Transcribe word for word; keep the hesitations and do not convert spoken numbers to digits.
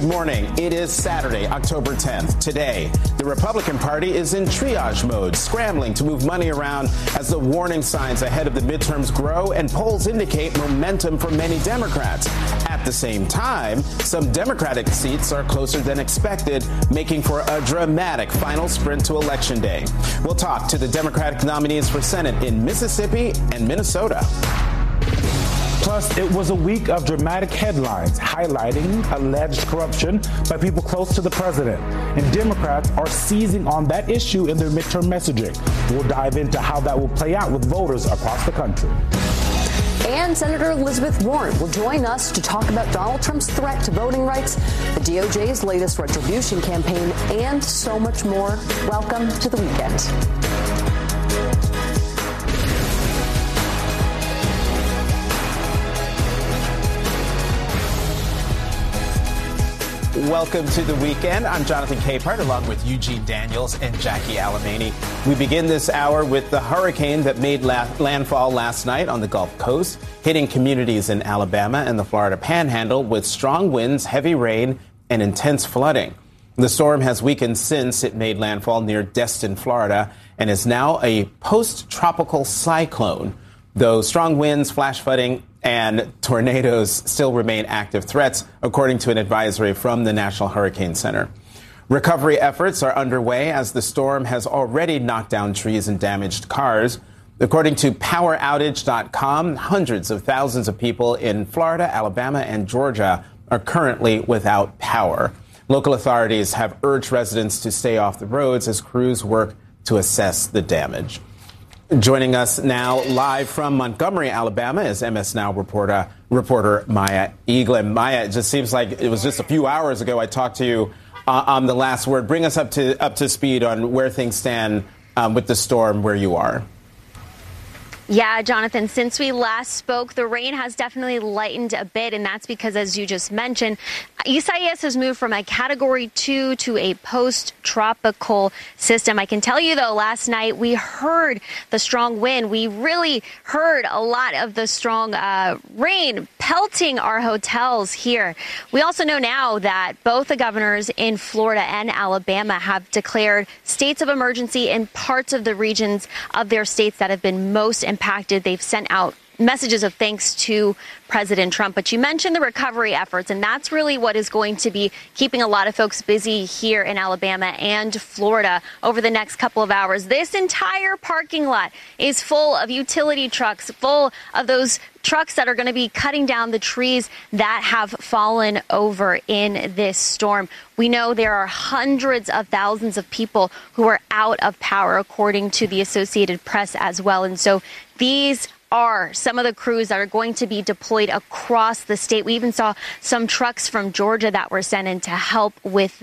morning. It is Saturday, October tenth. Today, the Republican Party is in triage mode, scrambling to move money around as the warning signs ahead of the midterms grow and polls indicate momentum for many Democrats. At the same time, some Democratic seats are closer than expected, making for a dramatic final sprint to Election Day. We'll talk to the Democratic nominees for Senate in Mississippi and Minnesota. Plus, it was a week of dramatic headlines highlighting alleged corruption by people close to the president. And Democrats are seizing on that issue in their midterm messaging. We'll dive into how that will play out with voters across the country. And Senator Elizabeth Warren will join us to talk about Donald Trump's threat to voting rights, the D O J's latest retribution campaign, and so much more. Welcome to the weekend. Welcome to the weekend. I'm Jonathan Capehart, along with Eugene Daniels and Jackie Alamany. We begin this hour with the hurricane that made la- landfall last night on the Gulf Coast, hitting communities in Alabama and the Florida Panhandle with strong winds, heavy rain, and intense flooding. The storm has weakened since it made landfall near Destin, Florida, and is now a post-tropical cyclone, though strong winds, flash flooding, and tornadoes still remain active threats, according to an advisory from the National Hurricane Center. Recovery efforts are underway as the storm has already knocked down trees and damaged cars. According to power outage dot com, hundreds of thousands of people in Florida, Alabama, and Georgia are currently without power. Local authorities have urged residents to stay off the roads as crews work to assess the damage. Joining us now live from Montgomery, Alabama, is M S Now reporter reporter Maya Eglin. Maya, it just seems like it was just a few hours ago I talked to you uh, on The Last Word. Bring us up to up to speed on where things stand um, with the storm where you are. Yeah, Jonathan, since we last spoke, the rain has definitely lightened a bit, and that's because, as you just mentioned, Isaias has moved from a category two to a post-tropical system. I can tell you, though, last night we heard the strong wind. We really heard a lot of the strong uh, rain pelting our hotels here. We also know now that both the governors in Florida and Alabama have declared states of emergency in parts of the regions of their states that have been most impacted. impacted. They've sent out messages of thanks to President Trump. But you mentioned the recovery efforts, and that's really what is going to be keeping a lot of folks busy here in Alabama and Florida over the next couple of hours. This entire parking lot is full of utility trucks, full of those trucks that are going to be cutting down the trees that have fallen over in this storm. We know there are hundreds of thousands of people who are out of power, according to the Associated Press as well. And so these are some of the crews that are going to be deployed across the state. We even saw some trucks from Georgia that were sent in to help with